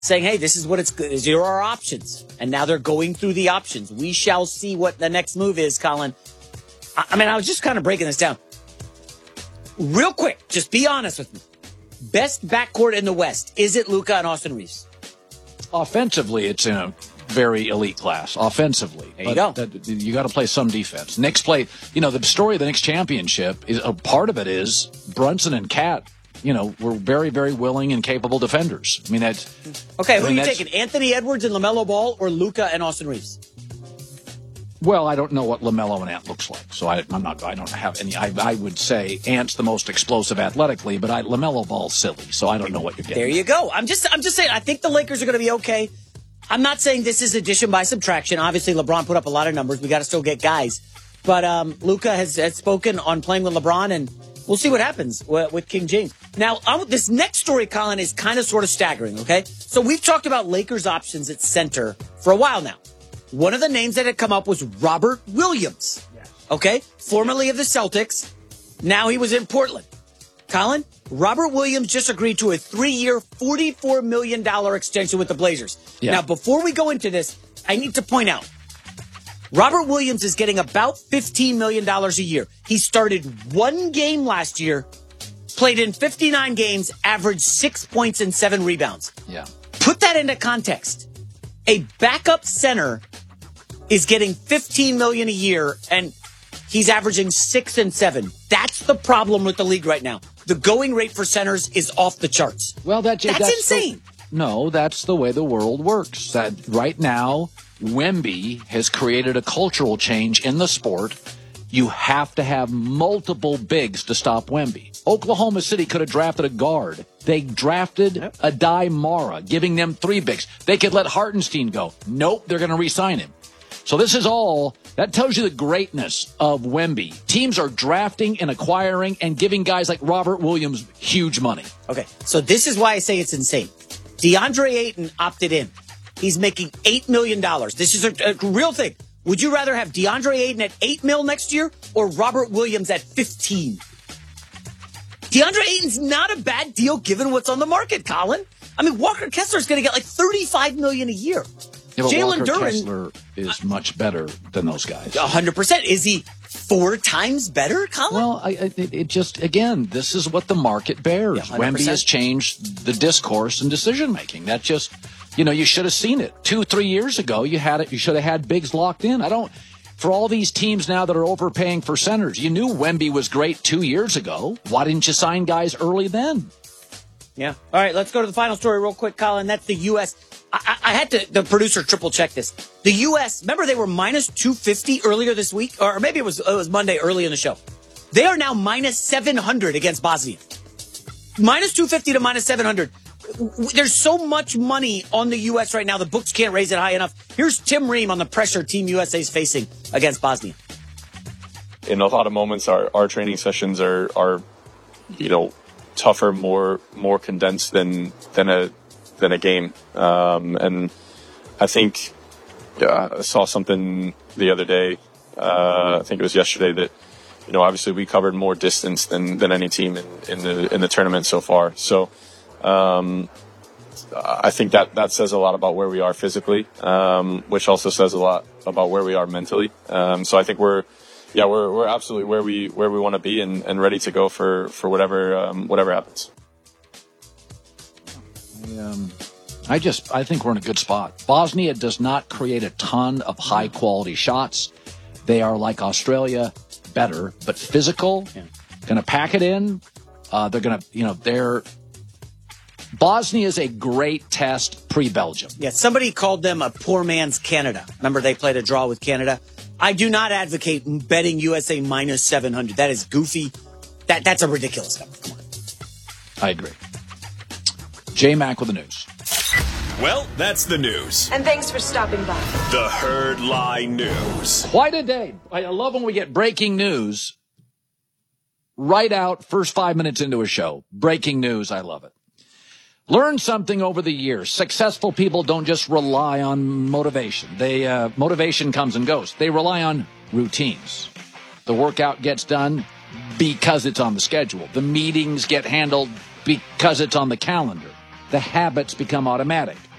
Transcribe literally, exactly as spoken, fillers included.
saying, hey, this is what it's good. Here are our options. And now they're going through the options. We shall see what the next move is, Colin. I, I mean, I was just kind of breaking this down. Real quick, just be honest with me. Best backcourt in the West, is it Luka and Austin Reeves? Offensively, it's in a very elite class. Offensively. There you go. That, you got to play some defense. Knicks play, you know, the story of the Knicks championship, is a part of it is Brunson and Cat, you know, were very, very willing and capable defenders. I mean, that's... Okay, who I mean, are you taking? Anthony Edwards and LaMelo Ball or Luka and Austin Reeves? Well, I don't know what LaMelo and Ant looks like, so I, I'm not. I don't have any. I, I would say Ant's the most explosive athletically, but I, LaMelo Ball's silly, so I don't know what you're getting. There you go. I'm just. I'm just saying. I think the Lakers are going to be okay. I'm not saying this is addition by subtraction. Obviously, LeBron put up a lot of numbers. We got to still get guys, but um, Luka has, has spoken on playing with LeBron, and we'll see what happens with, with King James. Now, um, this next story, Colin, is kind of sort of staggering. Okay, so we've talked about Lakers options at center for a while now. One of the names that had come up was Robert Williams, okay? Formerly of the Celtics. Now he was in Portland. Colin, Robert Williams just agreed to a three-year, forty-four million dollars extension with the Blazers. Yeah. Now, before we go into this, I need to point out, Robert Williams is getting about fifteen million dollars a year. He started one game last year, played in fifty-nine games, averaged six points and seven rebounds. Yeah. Put that into context. A backup center is getting fifteen million dollars a year, and he's averaging six and seven. That's the problem with the league right now. The going rate for centers is off the charts. Well, that, that's, that's insane. The, no, that's the way the world works. That right now, Wemby has created a cultural change in the sport. You have to have multiple bigs to stop Wemby. Oklahoma City could have drafted a guard. They drafted yep. Adai Mara, giving them three bigs. They could let Hartenstein go. Nope, they're going to re-sign him. So this is all, that tells you the greatness of Wemby. Teams are drafting and acquiring and giving guys like Robert Williams huge money. Okay, so this is why I say it's insane. DeAndre Ayton opted in. He's making eight million dollars. This is a, a real thing. Would you rather have DeAndre Ayton at eight mil next year or Robert Williams at fifteen? DeAndre Ayton's not a bad deal given what's on the market, Colin. I mean, Walker Kessler's going to get like thirty-five million dollars a year. Yeah, but Jalen Walker Duren Kessler is much better than those guys. one hundred percent. Is he four times better, Colin? Well, I, I, it just, again, this is what the market bears. Yeah, Wemby has changed the discourse and decision-making. That just, you know, you should have seen it. Two, three years ago, you had it. You should have had bigs locked in. I don't, for all these teams now that are overpaying for centers, you knew Wemby was great two years ago. Why didn't you sign guys early then? Yeah. All right, let's go to the final story real quick, Colin. That's the U S I, I had to, the producer triple check this. The U S, remember they were minus two fifty earlier this week? Or maybe it was, it was Monday early in the show. They are now minus seven hundred against Bosnia. minus two fifty to minus seven hundred. There's so much money on the U S right now, the books can't raise it high enough. Here's Tim Ream on the pressure Team U S A is facing against Bosnia. In a lot of moments, our, our training sessions are, are, you know, tougher, more more condensed than than a than a game. Um, and I think yeah, I saw something the other day. Uh, I think it was yesterday that, you know, obviously we covered more distance than, than any team in, in the in the tournament so far. So um, I think that, that says a lot about where we are physically, um, which also says a lot about where we are mentally. Um, so I think we're yeah we're we're absolutely where we where we want to be and, and ready to go for for whatever um, whatever happens. Um, I just, I think we're in a good spot. Bosnia does not create a ton of high quality shots. They are like Australia, better, but physical, yeah. Going to pack it in. Uh, they're going to, you know, they're, Bosnia is a great test pre-Belgium. Yeah, somebody called them a poor man's Canada. Remember they played a draw with Canada? I do not advocate betting U S A minus seven hundred. That is goofy. That That's a ridiculous number. Come on. I agree. J-Mac with the news. Well, that's the news. And thanks for stopping by. The Herd Lie News. Quite a day. I love when we get breaking news right out first five minutes into a show. Breaking news. I love it. Learn something over the years. Successful people don't just rely on motivation. They uh, motivation comes and goes. They rely on routines. The workout gets done because it's on the schedule. The meetings get handled because it's on the calendar. The habits become automatic.